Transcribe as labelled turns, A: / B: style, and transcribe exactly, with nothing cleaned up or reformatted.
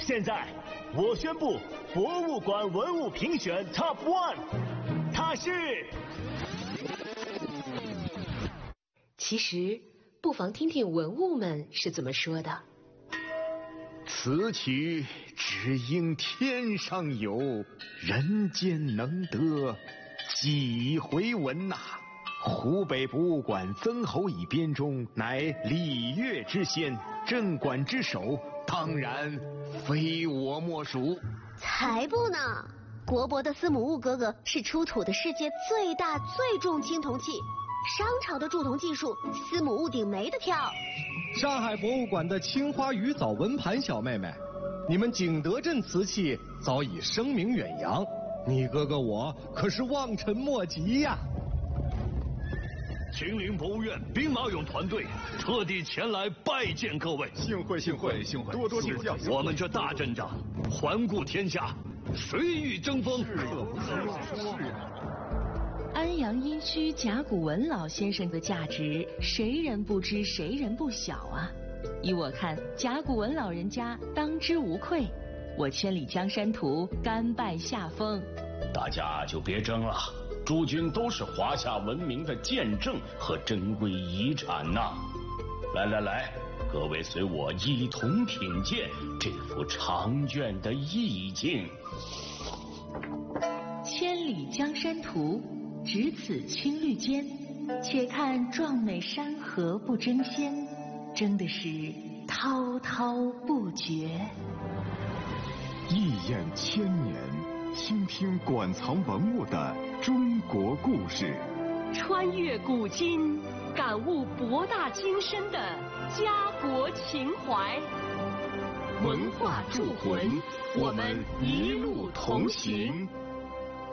A: 现在我宣布博物馆文物评选 Top One， 它是。
B: 其实不妨听听文物们是怎么说的。
C: 此曲只应天上有，人间能得几回闻呐、啊！湖北博物馆曾侯乙编钟乃礼乐之先，镇馆之首，当然非我莫属。
D: 才不呢！国博的司母戊哥哥是出土的世界最大最重青铜器，商朝的铸铜技术，司母戊顶没得挑。
E: 上海博物馆的青花鱼藻纹盘小妹妹，你们景德镇瓷器早已声名远扬，你哥哥我可是望尘莫及呀！
F: 秦陵博物院兵马俑团队特地前来拜见各位，
C: 幸会幸会幸会，多多指教。
F: 我们这大阵仗，环顾天下，谁与争锋？
B: 安阳殷墟甲骨文老先生的价值，谁人不知，谁人不晓啊！依我看，甲骨文老人家当之无愧。我千里江山图甘拜下风。
G: 大家就别争了。诸君都是华夏文明的见证和珍贵遗产呐、啊！来来来，各位随我一同品鉴这幅长卷的意境。
B: 千里江山图，只此青绿间，且看壮美山河不争先，争的是滔滔不绝。
C: 一眼千年，倾听馆藏文物的中国故事，
H: 穿越古今，感悟博大精深的家国情怀。
C: 文化铸魂，我们一路同行。